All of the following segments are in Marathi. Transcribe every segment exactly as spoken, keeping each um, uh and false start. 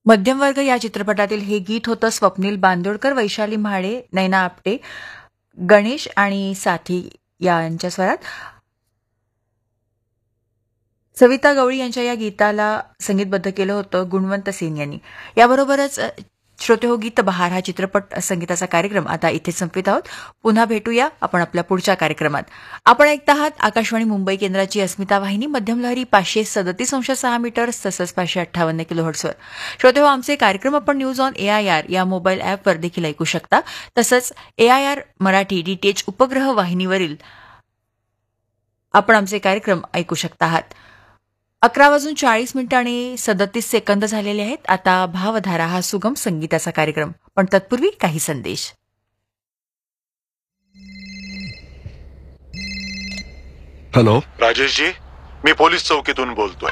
मध्यमवर्ग या चित्रपटातील हे गीत होतं स्वप्नील बांदोडकर, वैशाली म्हाडे, नैना आपटे, गणेश आणि साथी यांच्या स्वरात. सविता गवळी यांच्या या गीताला संगीतबद्ध केलं होतं गुणवंत सेन यांनी. याबरोबरच श्रोते हो गीत बहार हा चित्रपट संगीताचा कार्यक्रम आता इथे संपवित आहोत. पुन्हा भेटूया आपण आपल्या पुढच्या कार्यक्रमात. आपण ऐकत आहात आकाशवाणी मुंबई केंद्राची अस्मिता वाहिनी, मध्यम लहरी पाचशे सदतीस अंश सहा मीटर्स तसंच पाचशे अठ्ठावन्न किलोहर्ट्झवर. श्रोते हो, आमचे कार्यक्रम आपण news on A I R या मोबाईल ॲपवर देखील ऐकू शकता. तसंच ए आय आर मराठी डीटीएच उपग्रह वाहिनीवरील आपण आमचे कार्यक्रम ऐकू शकता आहात. अकरा वाजून चाळीस मिनिटं आणि सदतीस सेकंद झालेले आहेत. आता भावधारा हा सुगम संगीताचा कार्यक्रम, पण तत्पूर्वी काही संदेश. हॅलो राजेशजी, मी पोलीस चौकीतून बोलतोय.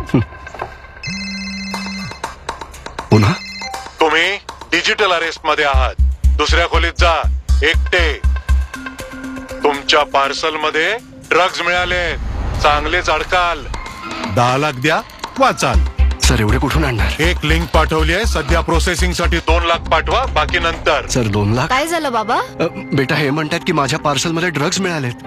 पुन्हा तुम्ही डिजिटल अरेस्ट मध्ये आहात. दुसऱ्या खोलीत जा, एकटे. तुमच्या पार्सल मध्ये ड्रग्ज मिळाले, चांगलेच अडकाल. दहा लाख द्या, वाचाल. सर एवढे कुठून आणणार? एक लिंक पाठवली आहे, सध्या प्रोसेसिंग साठी दोन लाख पाठवा, बाकी नंतर. सर दोन लाख? काय झालं बाबा? अ, बेटा हे म्हणतात की माझ्या पार्सल मध्ये ड्रग्ज मिळालेत.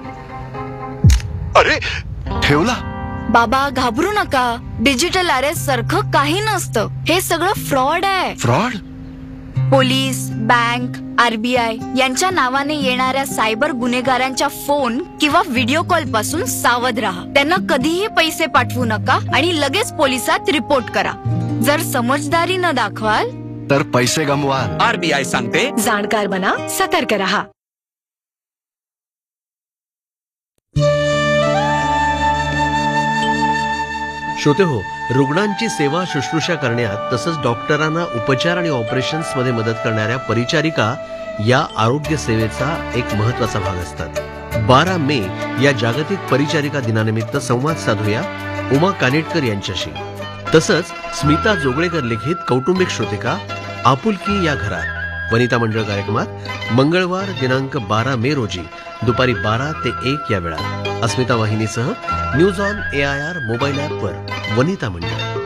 अरे ठेवला? बाबा घाबरू नका. डिजिटल अरेस्ट सारखं काही नसतं. हे सगळं फ्रॉड आहे. फ्रॉड? पोलीस, बँक, आरबीआय यांच्या नावाने येणाऱ्या सायबर गुन्हेगारांच्या फोन किंवा व्हिडिओ कॉल पासून सावध राहा. त्यांना कधीही पैसे पाठवू नका आणि लगेच पोलिसात रिपोर्ट करा. जर समजदारी न दाखवाल तर पैसे गमवाल. आरबीआय सांगते, जाणकार बना, सतर्क रहा. श्रोते हो, रुग्णांची सेवा शुश्रूषा करण्यात तसंच डॉक्टरांना उपचार आणि ऑपरेशन्समध्ये मदत करणाऱ्या परिचारिका या आरोग्य सेवेचा एक महत्वाचा भाग असतात. बारा मे या जागतिक परिचारिका दिनानिमित्त संवाद साधूया उमा कानेटकर यांच्याशी. तसंच स्मिता जोगळेकर लिखित कौटुंबिक श्रोतिका आपुलकी या घरात वनिता मंडळ कार्यक्रमात मंगळवार दिनांक बारा मे रोजी दुपारी बारा ते एक या वेळात अस्मिता वाहिनीसह news on A I R mobile ॲपवर वनिता मंडळ.